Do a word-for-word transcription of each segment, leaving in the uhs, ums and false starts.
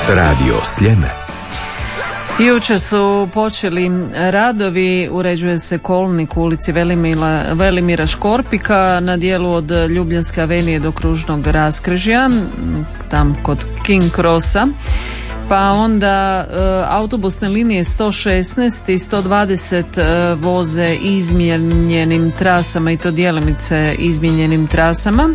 Radio Sljeme. Jučer su počeli radovi, uređuje se kolnik u ulici Velimira, Velimira Škorpika na dijelu od Ljubljanske avenije do Kružnog raskrižja, tam kod King Crossa. Pa onda e, autobusne linije sto šesnaest i sto dvadeset e, voze izmijenjenim trasama i to djelimice izmijenjenim trasama.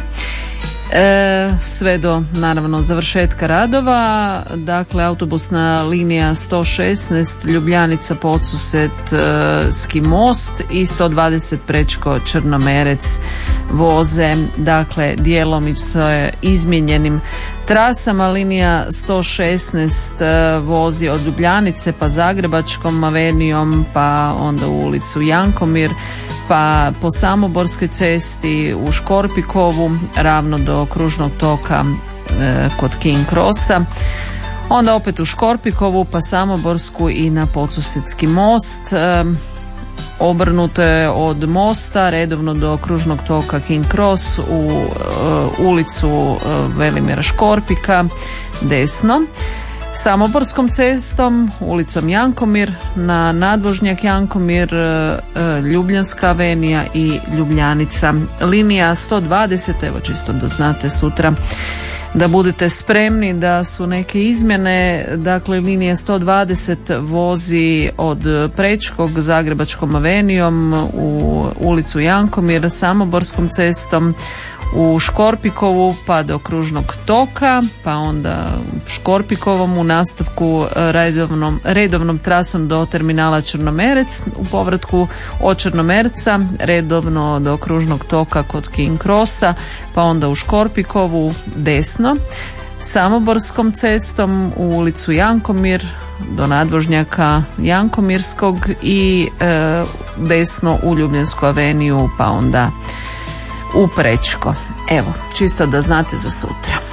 E, sve do naravno završetka radova. Dakle, autobusna linija sto šesnaest Ljubljanica Podsusetski most i sto dvadeset Prečko Črnomerec voze, dakle, djelomice izmijenjenim trasama. Linija sto šesnaest vozi od Ljubljanice pa Zagrebačkom avenijom, pa onda u ulicu Jankomir, pa po Samoborskoj cesti u Škorpikovu ravno do Kružnog toka e, kod King Crossa, onda opet u Škorpikovu pa Samoborsku i na Podsusetski most. E, obrnuto je od mosta redovno do Kružnog toka King Cross u e, ulicu e, Velimira Škorpika desno. Samoborskom cestom, ulicom Jankomir, na nadvožnjak Jankomir, Ljubljanska avenija i Ljubljanica. Linija sto dvadeset, evo čisto da znate sutra da budete spremni da su neke izmjene. Dakle, linija sto dvadeset vozi od Prečkog Zagrebačkom avenijom u ulicu Jankomir, Samoborskom cestom u Škorpikovu pa do Kružnog toka, pa onda Škorpikovom u nastavku redovnom, redovnom trasom do terminala Črnomerec, u povratku od Črnomerca redovno do Kružnog toka kod King Crossa, pa onda u Škorpikovu desno, Samoborskom cestom u ulicu Jankomir do nadvožnjaka Jankomirskog i e, desno u Ljubljansku aveniju, pa onda u Prečko. Evo, čisto da znate za sutra.